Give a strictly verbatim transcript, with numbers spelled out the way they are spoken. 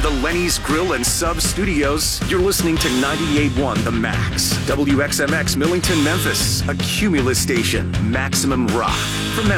the Lenny's Grill and Sub Studios, you're listening to ninety-eight point one The Max. W X M X Millington, Memphis. A Cumulus station. Maximum rock. From Memphis.